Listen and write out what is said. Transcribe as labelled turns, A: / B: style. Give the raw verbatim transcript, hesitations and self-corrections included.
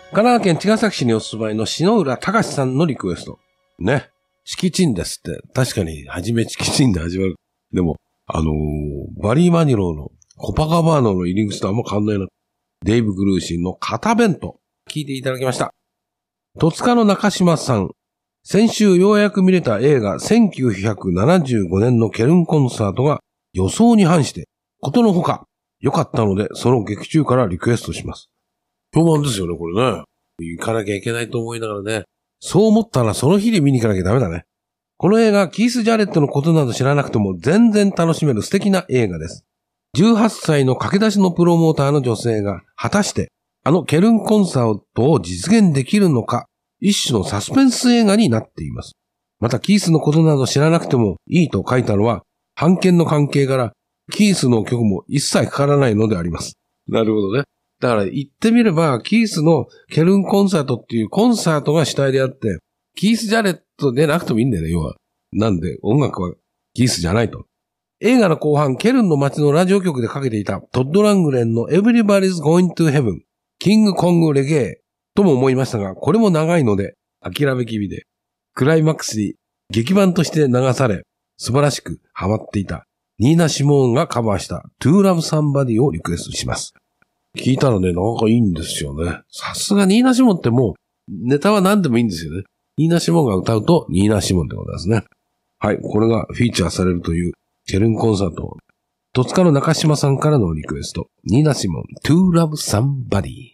A: 神奈川県茅ヶ崎市にお住まいの篠浦隆さんのリクエスト。ね。敷地んですって。確かに、はじめ敷地んで始まる。でも、あのー、バリー・マニローのコパカバーナの入り口とあんま変わんないな。デイブ・グルーシーの片弁当。聞いていただきました。戸塚の中島さん。先週ようやく見れた映画せんきゅうひゃくななじゅうごねんのケルンコンサートが予想に反して、ことのほか良かったので、その劇中からリクエストします。評判ですよね、これね。行かなきゃいけないと思いながらね。そう思ったらその日で見に行かなきゃダメだね。この映画、キース・ジャレットのことなど知らなくても全然楽しめる素敵な映画です。じゅうはっさいの駆け出しのプロモーターの女性が、果たして、あのケルンコンサートを実現できるのか、一種のサスペンス映画になっています。また、キースのことなど知らなくてもいいと書いたのは、版権の関係から、キースの曲も一切かからないのであります。なるほどね。だから言ってみれば、キースのケルンコンサートっていうコンサートが主体であって、キース・ジャレットでなくてもいいんだよね、要は。なんで、音楽はキースじゃないと。映画の後半、ケルンの街のラジオ局でかけていたトッド・ラングレンの Everybody's Going to Heaven、キングコングレゲエとも思いましたが、これも長いので諦め気味で、クライマックスに劇版として流され、素晴らしくハマっていたニーナ・シモーンがカバーした To Love Somebody をリクエストします。聞いたらね、なんかいいんですよね。さすがニーナ・シモンってもう、ネタは何でもいいんですよね。ニーナ・シモンが歌うと、ニーナ・シモンってことですね。はい、これがフィーチャーされるという、ケルンコンサート。戸塚の中島さんからのリクエスト。ニーナ・シモン、To Love Somebody。